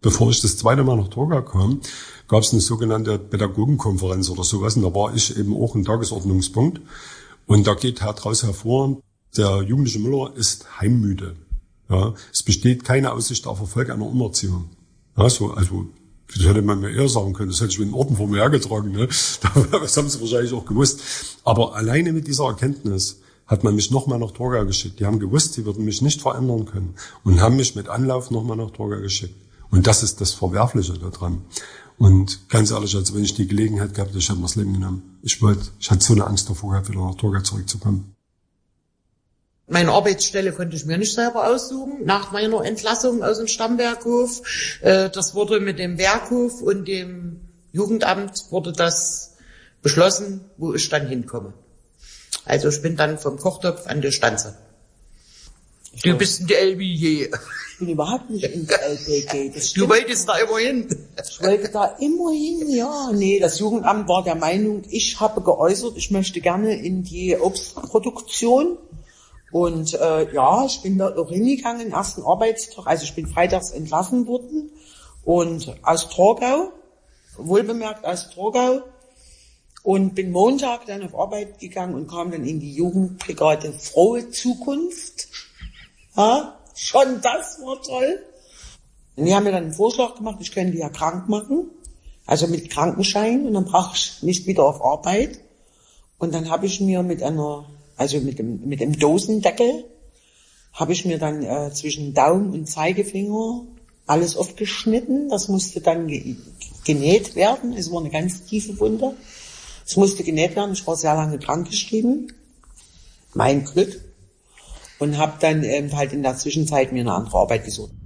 bevor ich das zweite Mal nach Torgau kam, gab es eine sogenannte Pädagogenkonferenz oder sowas. Und da war ich eben auch ein Tagesordnungspunkt. Und da geht daraus hervor, der jugendliche Müller ist heimmüde. Ja, es besteht keine Aussicht auf Erfolg einer Umerziehung. Ja, so, also, das hätte man mir eher sagen können, das hätte ich mit den Orden vor mir hergetragen, ne? Das haben sie wahrscheinlich auch gewusst. Aber alleine mit dieser Erkenntnis hat man mich nochmal nach Torgau geschickt. Die haben gewusst, sie würden mich nicht verändern können und haben mich mit Anlauf nochmal nach Torgau geschickt. Und das ist das Verwerfliche daran. Und ganz ehrlich, also wenn ich die Gelegenheit gehabt hätte, ich hätte mir das Leben genommen. Ich hatte so eine Angst davor gehabt, wieder nach Torgau zurückzukommen. Meine Arbeitsstelle konnte ich mir nicht selber aussuchen, nach meiner Entlassung aus dem Stammwerkhof. Das wurde mit dem Werkhof und dem Jugendamt wurde das beschlossen, wo ich dann hinkomme. Also ich bin dann vom Kochtopf an die Stanze. Du bist in der LBG. Ich bin überhaupt nicht in der LBG. Du wolltest da immer hin. Ich wollte da immer hin, ja. Nee, das Jugendamt war der Meinung, ich habe geäußert, ich möchte gerne in die Obstproduktion. Und ich bin da auch hingegangen, ersten Arbeitstag, also ich bin freitags entlassen worden und aus Torgau, wohlbemerkt aus Torgau, und bin Montag dann auf Arbeit gegangen und kam dann in die Jugendbrigade Frohe Zukunft. Ja, schon das war toll. Und die haben mir dann einen Vorschlag gemacht, ich könnte ja krank machen, also mit Krankenschein, und dann brauche ich nicht wieder auf Arbeit. Und dann habe ich mir mit dem Dosendeckel, habe ich mir dann zwischen Daumen und Zeigefinger alles aufgeschnitten. Das musste dann genäht werden. Es war eine ganz tiefe Wunde. Es musste genäht werden. Ich war sehr lange krankgeschrieben. Mein Glück. Und habe dann halt in der Zwischenzeit mir eine andere Arbeit gesucht.